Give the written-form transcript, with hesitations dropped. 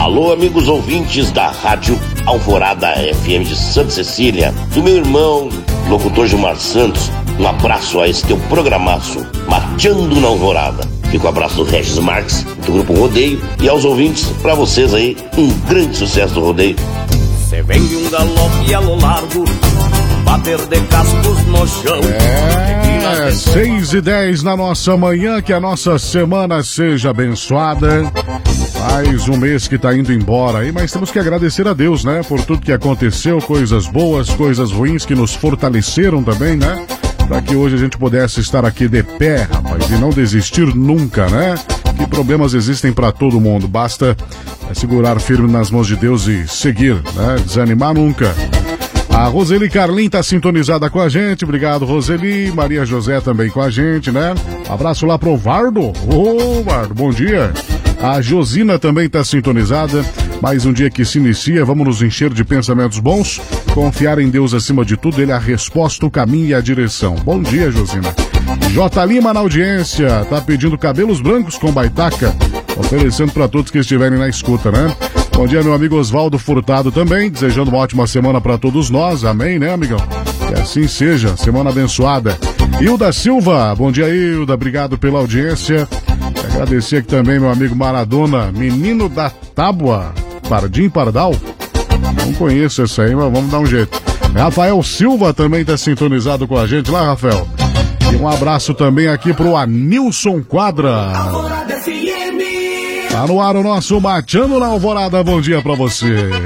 Alô, amigos ouvintes da Rádio Alvorada FM de Santa Cecília, do meu irmão, locutor Gilmar Santos. Um abraço a esse teu programaço, Mateando na Alvorada. Fica o abraço do Regis Marques, do Grupo Rodeio, e aos ouvintes, pra vocês aí, um grande sucesso do rodeio. Cê vem de um galope a lo largo, bater de cascos no chão. 6:10 na nossa manhã, que a nossa semana seja abençoada. Mais um mês que tá indo embora aí, mas temos que agradecer a Deus, né? Por tudo que aconteceu, coisas boas, coisas ruins que nos fortaleceram também, né? Para que hoje a gente pudesse estar aqui de pé, rapaz, e não desistir nunca, né? Que problemas existem para todo mundo, basta segurar firme nas mãos de Deus e seguir, né? Desanimar nunca. A Roseli Carlin tá sintonizada com a gente, obrigado Roseli, Maria José também com a gente, né? Abraço lá pro Vardo, Vardo, bom dia. A Josina também tá sintonizada, mais um dia que se inicia, vamos nos encher de pensamentos bons, confiar em Deus acima de tudo, Ele é a resposta, o caminho e a direção. Bom dia, Josina. J. Lima na audiência, tá pedindo cabelos brancos com baitaca, oferecendo para todos que estiverem na escuta, né? Bom dia, meu amigo Oswaldo Furtado também, desejando uma ótima semana para todos nós, amém, né, amigão? Que assim seja, semana abençoada. Hilda Silva, bom dia, Hilda, obrigado pela audiência. Agradecer aqui também meu amigo Maradona, menino da tábua, Pardim Pardal. Não conheço essa aí, mas vamos dar um jeito. Rafael Silva também está sintonizado com a gente lá, Rafael. E um abraço também aqui pro Anilson Quadra. Tá no ar o nosso Mateando na Alvorada, bom dia pra você.